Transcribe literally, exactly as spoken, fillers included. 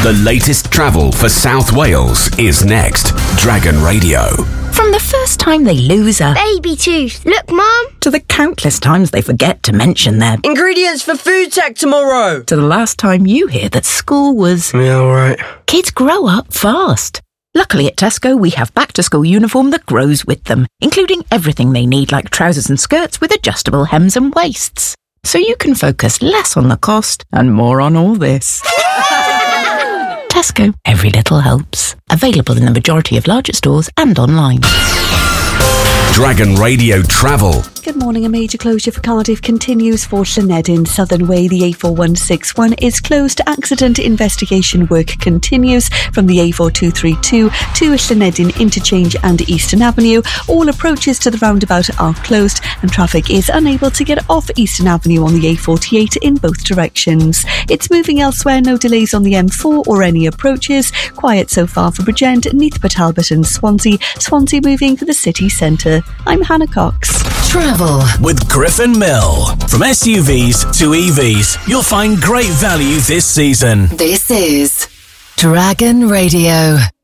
The latest travel for South Wales is next. Dragon Radio. From the first time they lose a baby tooth. Look, Mum. To the countless times they forget to mention their ingredients for food tech tomorrow. To the last time you hear that school was... Yeah, all right. Kids grow up fast. Luckily at Tesco, we have back-to-school uniform that grows with them, including everything they need like trousers and skirts with adjustable hems and waists. So you can focus less on the cost and more on all this. Tesco, every little helps. Available in the majority of larger stores and online. Dragon Radio Travel. Good morning. A major closure for Cardiff continues for Llanedin Southern Way. The A four one six one is closed. Accident investigation work continues from the A four two three two to Llanedin Interchange and Eastern Avenue. All approaches to the roundabout are closed and traffic is unable to get off Eastern Avenue on the A forty-eight in both directions. It's moving elsewhere. No delays on the M four or any approaches. Quiet so far for Bridgend, Neathport Talbot and Swansea. Swansea moving for the city centre. I'm Hannah Cox. Travel with Griffin Mill. From S U Vs to E Vs, you'll find great value this season. This is Dragon Radio.